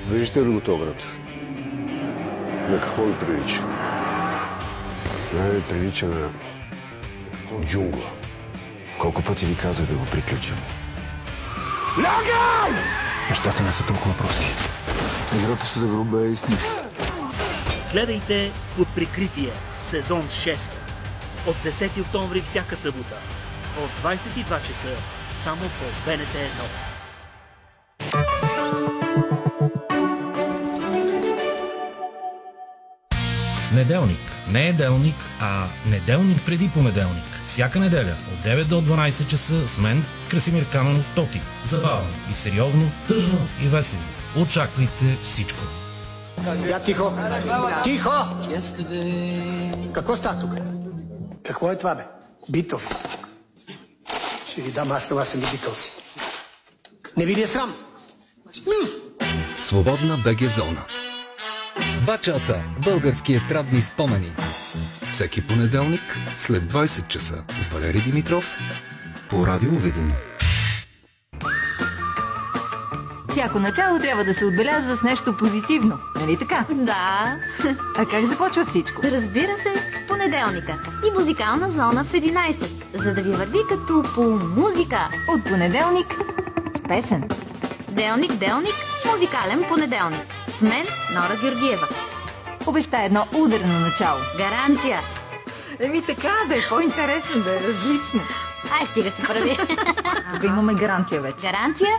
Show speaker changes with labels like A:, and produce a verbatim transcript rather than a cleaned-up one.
A: Виждате ли го този град? На какво ми прилича? Най-ми прилича на джунгла.
B: Колко пъти ви казах да го приключим?
A: Лягай!
B: Нещата не са толкова прости. Играта се загруба е истински.
C: Гледайте Под прикритие, сезон шест. От десети октомври всяка събота. От двадесет и два часа само по Б Н Т едно.
D: Неделник. Не е делник, а неделник преди понеделник. Всяка неделя от девет до дванадесет часа с мен, Красимир Каменов Тоти. Забавно и сериозно, тъжно и весело. Очаквайте всичко.
E: Я тихо! Тихо! Какво става тук? Какво е това, бе? Битълс. Ще ви дам аз това са ми Битълси. Не ви ли е срам?
F: Свободна БГ зона. Два часа български естрадни спомени. Всеки понеделник след двадесет часа с Валери Димитров по Радио Видин.
G: Всяко начало трябва да се отбелязва с нещо позитивно, нали така?
H: Да.
G: А как започва всичко?
H: Разбира се, с понеделника. И музикална зона в единадесет, за да ви върви като по музика.
G: От понеделник с песен.
H: Делник, делник, музикален понеделник. С мен Нора Георгиева.
G: Обеща едно ударено начало.
H: Гаранция.
G: Еми така, да е по-интересно, да е различно.
H: Ай, стига се прави.
G: Да имаме гаранция вече.
H: Гаранция